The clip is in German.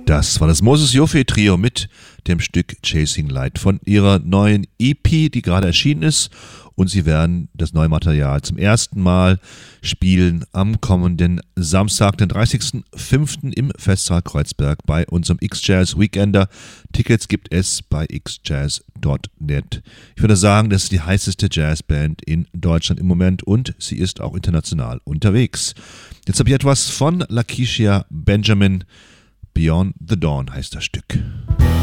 Das war das Moses Joffe Trio mit dem Stück Chasing Light von ihrer neuen EP, die gerade erschienen ist. Und sie werden das neue Material zum ersten Mal spielen am kommenden Samstag, den 30.05. im Festsaal Kreuzberg bei unserem X-Jazz Weekender. Tickets gibt es bei xjazz.net. Ich würde sagen, das ist die heißeste Jazzband in Deutschland im Moment und sie ist auch international unterwegs. Jetzt habe ich etwas von Lakecia Benjamin. Beyond the Dawn heißt das Stück.